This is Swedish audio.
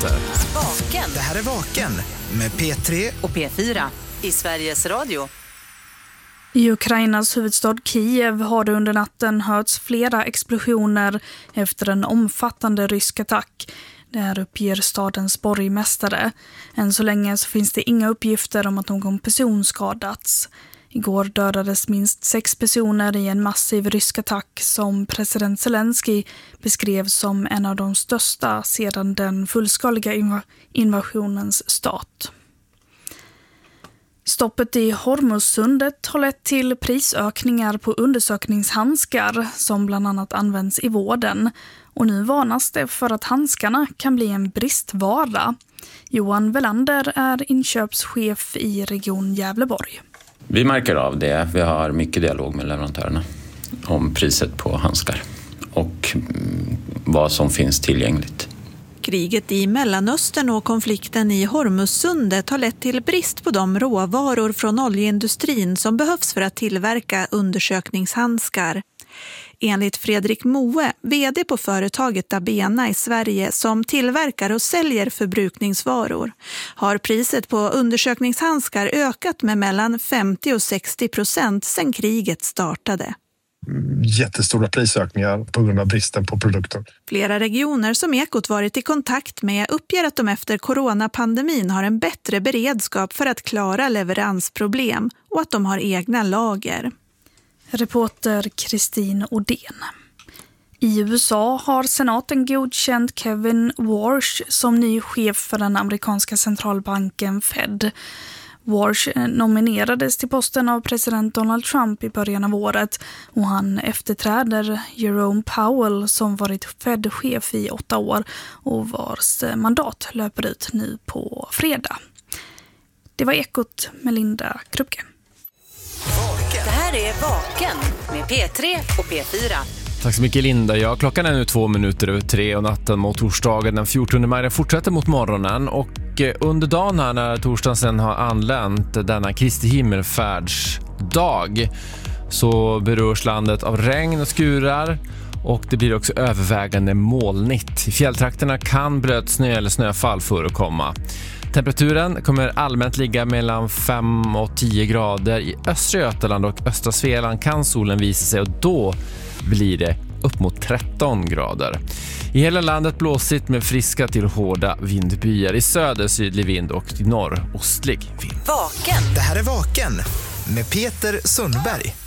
nyheter. Vaken. Det här är Vaken med P3 och P4 i Sveriges Radio. I Ukrainas huvudstad Kiev har det under natten hörts flera explosioner efter en omfattande rysk attack. Det här uppger stadens borgmästare. Än så länge så finns det inga uppgifter om att någon person skadats. Igår dödades minst 6 personer i en massiv rysk attack som president Zelensky beskrev som en av de största sedan den fullskaliga invasionens start. Stoppet i Hormuzsundet har lett till prisökningar på undersökningshandskar som bland annat används i vården. Och nu varnas det för att handskarna kan bli en bristvara. Johan Welander är inköpschef i Region Gävleborg. Vi märker av det. Vi har mycket dialog med leverantörerna om priset på handskar och vad som finns tillgängligt. Kriget i Mellanöstern och konflikten i Hormuzsundet har lett till brist på de råvaror från oljeindustrin som behövs för att tillverka undersökningshandskar. Enligt Fredrik Moe, vd på företaget Dabena i Sverige som tillverkar och säljer förbrukningsvaror, har priset på undersökningshandskar ökat med mellan 50 och 60% sedan kriget startade. Jättestora prisökningar på grund av bristen på produkter. Flera regioner som Ekot varit i kontakt med uppger att de efter coronapandemin har en bättre beredskap för att klara leveransproblem och att de har egna lager. Reporter Kristin Odén. I USA har senaten godkänt Kevin Warsh som ny chef för den amerikanska centralbanken Fed. Warsh nominerades till posten av president Donald Trump i början av året och han efterträder Jerome Powell som varit Fed-chef i 8 år och vars mandat löper ut nu på fredag. Det var Ekot med Linda Krupke. Det här är Vaken med P3 och P4. Tack så mycket Linda. Ja, klockan är nu 2:03 och natten mot torsdagen den 14 maj fortsätter mot morgonen. Och under dagen här när torsdagen sen har anlänt denna Kristi himmelfärdsdag så berörs landet av regn och skurar och det blir också övervägande molnigt. I fjälltrakterna kan blötsnö eller snöfall förekomma. Temperaturen kommer allmänt ligga mellan 5 och 10 grader. I östra Götaland och östra Svealand kan solen visa sig och då blir det upp mot 13 grader. I hela landet blåsigt med friska till hårda vindbyar. I söder sydlig vind och i norr ostlig vind. Vaken. Det här är Vaken med Peter Sundberg.